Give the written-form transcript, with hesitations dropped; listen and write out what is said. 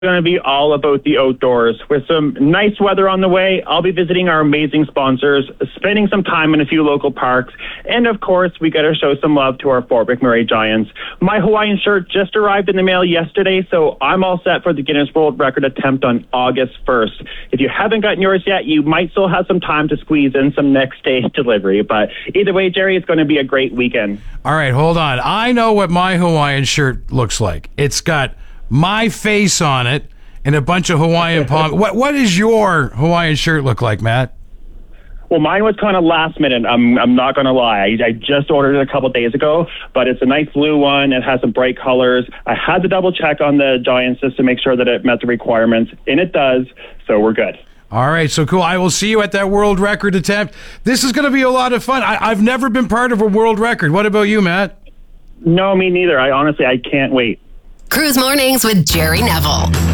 going to be all about the outdoors. With some nice weather on the way, I'll be visiting our amazing sponsors, spending some time in a few local parks, and of course, we got to show some love to our Fort McMurray Giants. My Hawaiian shirt just arrived in the mail yesterday, so I'm all set for the Guinness World Record attempt on August 1st. If you haven't gotten yours yet, you might still have some time to squeeze in some next day delivery, but either way, Jerry, it's going to be a great weekend. All right, hold on. I know what my Hawaiian shirt looks like. It's got my face on it and a bunch of Hawaiian palm. What does your Hawaiian shirt look like, Matt? Well, mine was kind of last minute. I'm not going to lie. I just ordered it a couple days ago, but it's a nice blue one. It has some bright colors. I had to double check on the Giants just to make sure that it met the requirements, and it does, so we're good. All right, so cool. I will see you at that world record attempt. This is going to be a lot of fun. I've never been part of a world record. What about you, Matt? No, me neither. I can't wait. Cruise Mornings with Jerry Neville.